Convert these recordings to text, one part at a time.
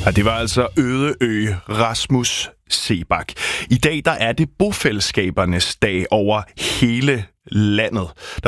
Ja, det var altså Ødeø Rasmus Seebach. I dag der er det bofællesskabernes dag over hele landet, der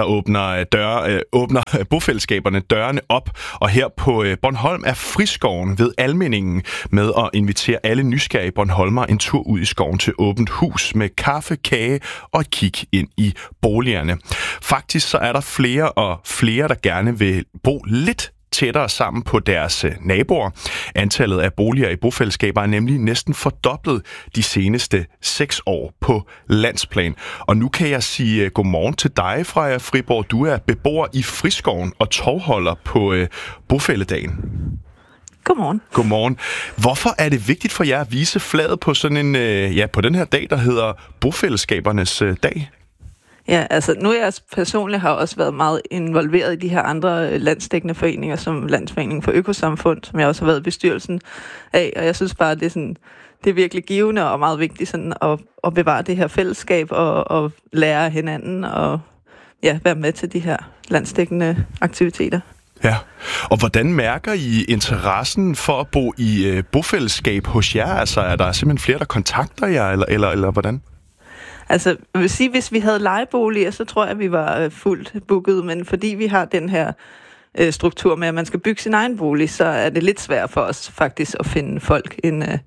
åbner bofællesskaberne dørene op. Og her på Bornholm er Friskoven ved Almindingen med at invitere alle nysgerrige bornholmere en tur ud i skoven til åbent hus med kaffe, kage og et kig ind i boligerne. Faktisk så er der flere og flere, der gerne vil bo lidt tættere sammen på deres naboer. Antallet af boliger i bofællesskaber er nemlig næsten fordoblet de seneste 6 år på landsplan. Og nu kan jeg sige godmorgen til dig, Freja Friborg. Du er beboer i Friskoven og tovholder på bofælledagen. Godmorgen. Godmorgen. Hvorfor er det vigtigt for jer at vise flaget på sådan en, på den her dag, der hedder bofællesskabernes dag? Ja, altså nu er jeg personligt har også været meget involveret i de her andre landsdækkende foreninger, som Landsforeningen for Økosamfund, som jeg også har været i bestyrelsen af, og jeg synes bare, at det er virkelig givende og meget vigtigt sådan at bevare det her fællesskab og lære af hinanden og være med til de her landsdækkende aktiviteter. Ja, og hvordan mærker I interessen for at bo i bofællesskab hos jer? Altså er der simpelthen flere, der kontakter jer, eller hvordan? Altså, jeg vil sige, hvis vi havde lejeboliger, så tror jeg, at vi var fuldt booket, men fordi vi har den her struktur med, at man skal bygge sin egen bolig, så er det lidt svært for os faktisk at finde folk,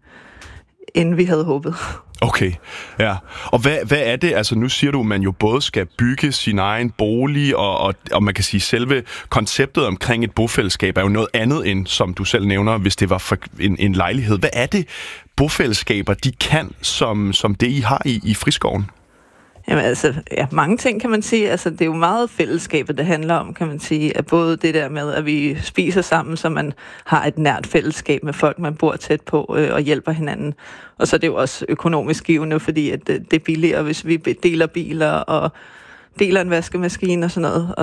end vi havde håbet. Okay, ja. Og hvad er det? Altså nu siger du, at man jo både skal bygge sin egen bolig, og man kan sige, selve konceptet omkring et bofællesskab er jo noget andet end, som du selv nævner, hvis det var for en lejlighed. Hvad er det, bofællesskaber de kan, som det I har i Friskoven? Jamen altså, mange ting kan man sige. Altså, det er jo meget fællesskabet, det handler om, kan man sige. At både det der med, at vi spiser sammen, så man har et nært fællesskab med folk, man bor tæt på og hjælper hinanden. Og så er det jo også økonomisk givende, fordi at det er billigere, hvis vi deler biler og deler en vaskemaskine og sådan noget. Og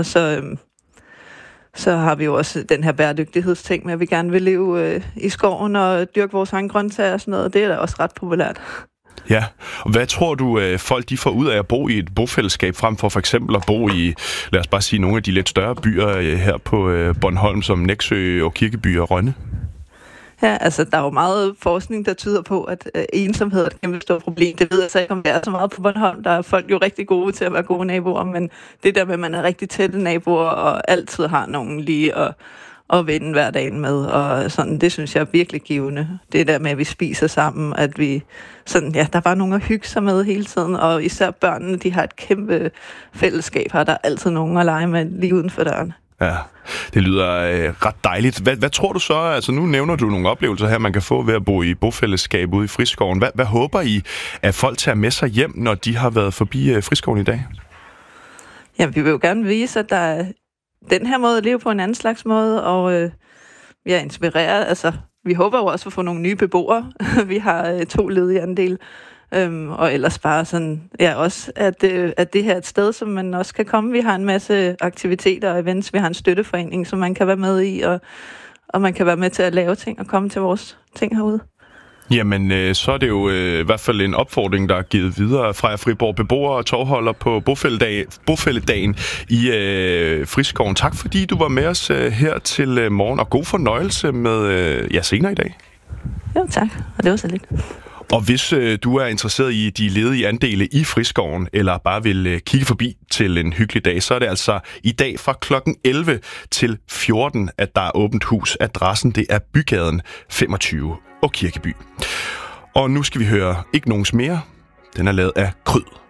så har vi jo også den her bæredygtighedsting med, at vi gerne vil leve i skoven og dyrke vores egen grøntsager og sådan noget. Det er da også ret populært. Ja, og hvad tror du, folk de får ud af at bo i et bofællesskab, frem for eksempel at bo i, lad os bare sige, nogle af de lidt større byer her på Bornholm, som Nexø og Kirkeby og Rønne? Ja, altså der er jo meget forskning, der tyder på, at ensomhed er et kæmpe stort problem. Det ved jeg så ikke, om det er så meget på Bornholm. Der er folk jo rigtig gode til at være gode naboer, men det der med, at man er rigtig tætte naboer og altid har nogen lige at vende hverdagen med, og sådan, det synes jeg er virkelig givende. Det der med, at vi spiser sammen, at vi sådan, der er bare nogen at hygge sig med hele tiden, og især børnene, de har et kæmpe fællesskab her. Der er altid nogen at lege med lige uden for døren. Ja, det lyder ret dejligt. Hvad tror du så? Altså nu nævner du nogle oplevelser her, man kan få ved at bo i bofællesskab ude i Friskoven. Hvad håber I, at folk tager med sig hjem, når de har været forbi Friskoven i dag? Ja, vi vil jo gerne vise, at der er den her måde at leve på en anden slags måde, og vi er inspireret. Altså, vi håber jo også at få nogle nye beboere. Vi har 2 ledige andel. Og ellers bare sådan, også at det her er et sted, som man også kan komme. Vi har en masse aktiviteter og events. Vi har en støtteforening, som man kan være med i, og man kan være med til at lave ting og komme til vores ting herude. Jamen, så er det jo i hvert fald en opfordring, der er givet videre fra Friborg, beboere og tovholder på bofælledagen i Friskoven. Tak fordi du var med os her til morgen, og god fornøjelse med senere i dag. Jo, tak. Og det var så lidt. Og hvis du er interesseret i de ledige andele i Friskoven, eller bare vil kigge forbi til en hyggelig dag, så er det altså i dag fra klokken 11 til 14, at der er åbent hus. Adressen, det er Bygaden 25 og Kirkeby. Og nu skal vi høre Ikke Nogens Mere. Den er lavet af Kryd.